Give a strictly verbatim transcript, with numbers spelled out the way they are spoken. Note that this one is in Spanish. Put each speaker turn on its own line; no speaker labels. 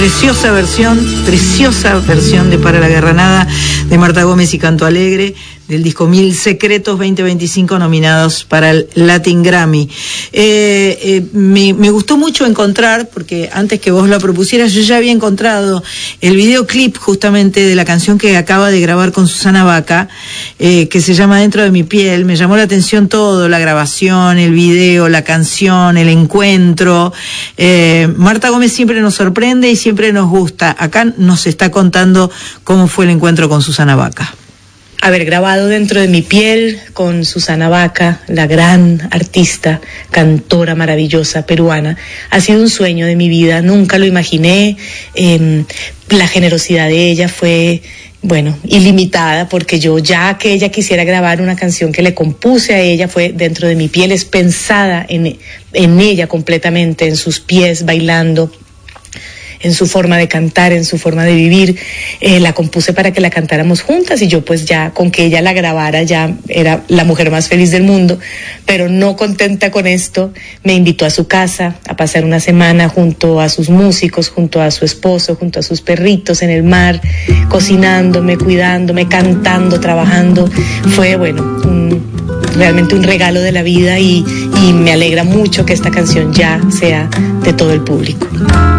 preciosa versión, preciosa versión de Para la Guerranada de Marta Gómez y Canto Alegre, del disco Mil Secretos veinte veinticinco, nominados para el Latin Grammy. Eh, eh, me, me gustó mucho encontrar, porque antes que vos la propusieras, yo ya había encontrado el videoclip justamente de la canción que acaba de grabar con Susana Baca, eh, que se llama Dentro de mi piel. Me llamó la atención todo, la grabación, el video, la canción, el encuentro. Eh, Marta Gómez siempre nos sorprende y siempre nos gusta. Acá nos está contando cómo fue el encuentro con Susana Baca.
Haber grabado Dentro de mi piel con Susana Baca, la gran artista, cantora maravillosa peruana, ha sido un sueño de mi vida, nunca lo imaginé. Eh, la generosidad de ella fue, bueno, ilimitada, porque yo ya que ella quisiera grabar una canción que le compuse a ella, fue Dentro de mi piel, es pensada en, en ella completamente, en sus pies bailando, en su forma de cantar, en su forma de vivir. Eh, la compuse para que la cantáramos juntas y yo pues ya con que ella la grabara ya era la mujer más feliz del mundo, pero no contenta con esto, me invitó a su casa a pasar una semana junto a sus músicos, junto a su esposo, junto a sus perritos en el mar, cocinándome, cuidándome, cantando, trabajando. Fue, bueno, un, realmente un regalo de la vida y, y me alegra mucho que esta canción ya sea de todo el público.